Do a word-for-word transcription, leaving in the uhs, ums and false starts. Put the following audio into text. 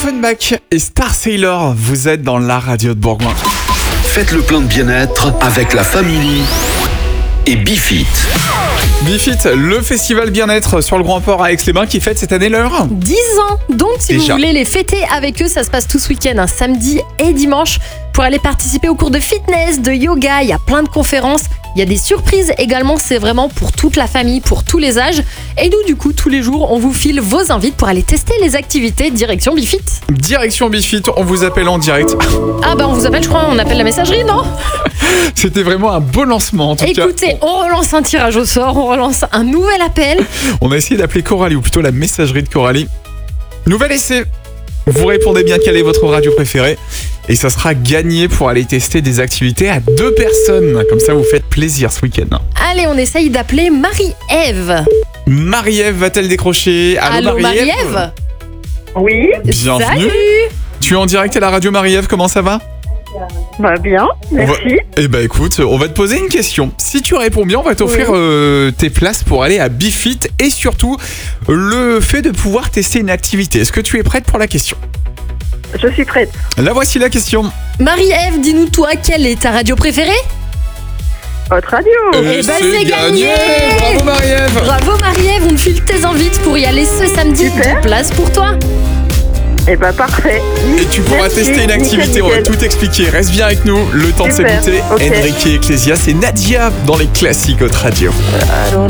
Offenbach et Star Sailor, vous êtes dans la radio de Bourgoin. Faites le plein de bien-être avec la famille et Bifit. Bifit, le festival bien-être sur le Grand Port à Aix-les-Bains qui fête cette année leur dix ans. Donc si Déjà. vous voulez les fêter avec eux, ça se passe tout ce week-end, un samedi et dimanche. Pour aller participer aux cours de fitness, de yoga, il y a plein de conférences. Il y a des surprises également, c'est vraiment pour toute la famille, pour tous les âges. Et nous, du coup, tous les jours, on vous file vos invites pour aller tester les activités direction Bifit. Direction Bifit, on vous appelle en direct. Ah bah on vous appelle, je crois, on appelle la messagerie, non? C'était vraiment un beau lancement en tout cas. Écoutez, on relance un tirage au sort, on relance un nouvel appel. On a essayé d'appeler Coralie, ou plutôt la messagerie de Coralie. Nouvel essai. Vous répondez bien quelle est votre radio préférée. Et ça sera gagné pour aller tester des activités à deux personnes. Comme ça, vous faites plaisir ce week-end. Allez, on essaye d'appeler Marie-Ève. Marie-Ève va-t-elle décrocher? Allô, Marie-Ève? Oui, Bienvenue. Salut. Tu es en direct à la radio, Marie-Ève, comment ça va? bah bien, merci. Eh ben écoute, on va te poser une question. Si tu réponds bien, on va t'offrir Oui. euh, tes places pour aller à Bifit et surtout le fait de pouvoir tester une activité. Est-ce que tu es prête pour la question? Je suis prête. La voici la question. Marie-Ève, dis-nous toi, quelle est ta radio préférée? Votre radio. Eh ben, c'est gagné. Bravo Marie-Ève. Bravo Marie-Ève, on te file tes invites pour y aller ce samedi. Super. Deux places pour toi. Eh bah parfait. Et tu pourras Merci, tester une nickel, activité, on va nickel. tout expliquer. Reste bien avec nous, le temps de Super, s'habiter. ok. Enrique Iglesias et Nadia dans les classiques Haute Radio. Alors